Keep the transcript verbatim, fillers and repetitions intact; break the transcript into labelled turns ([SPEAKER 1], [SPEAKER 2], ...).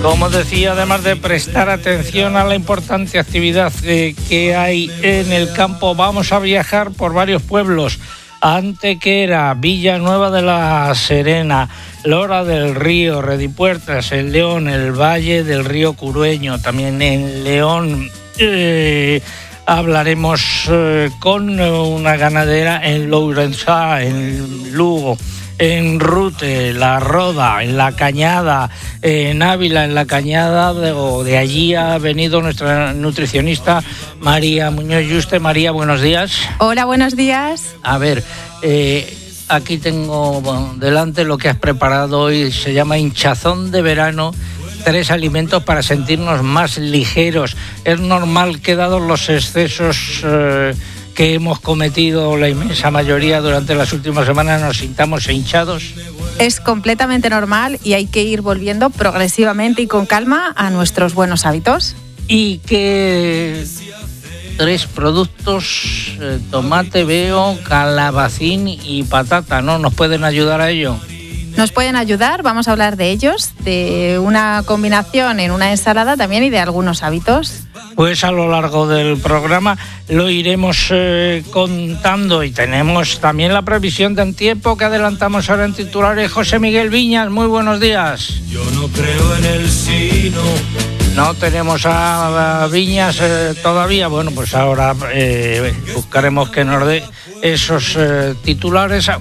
[SPEAKER 1] Como decía, además de prestar atención a la importante actividad eh, que hay en el campo, vamos a viajar por varios pueblos. Antequera, Villanueva de la Serena, Lora del Río, Redipuertas, El León, el Valle del Río Curueño, también en León. Eh, hablaremos eh, con una ganadera en Lourenzá, en Lugo, en Rute, La Roda, en La Cañada, en Ávila, en La Cañada, de, de allí ha venido nuestra nutricionista María Muñoz Yuste. María, buenos días.
[SPEAKER 2] Hola, buenos días.
[SPEAKER 1] A ver, eh, aquí tengo bueno, delante lo que has preparado hoy, se llama hinchazón de verano. Tres alimentos para sentirnos más ligeros. Es normal que dados los excesos eh, que hemos cometido la inmensa mayoría durante las últimas semanas nos sintamos hinchados.
[SPEAKER 2] Es completamente normal y hay que ir volviendo progresivamente y con calma a nuestros buenos hábitos.
[SPEAKER 1] ¿Y qué tres productos, eh, tomate, veo, calabacín y patata, ¿no? ¿Nos pueden ayudar a ello?
[SPEAKER 2] Nos pueden ayudar, vamos a hablar de ellos, de una combinación en una ensalada también y de algunos hábitos.
[SPEAKER 1] Pues a lo largo del programa lo iremos eh, contando y tenemos también la previsión del tiempo que adelantamos ahora en titulares. José Miguel Viñas, muy buenos días.
[SPEAKER 3] Yo no creo en el sino.
[SPEAKER 1] No tenemos a, a Viñas eh, todavía. Bueno, pues ahora eh, buscaremos que nos dé esos eh, titulares.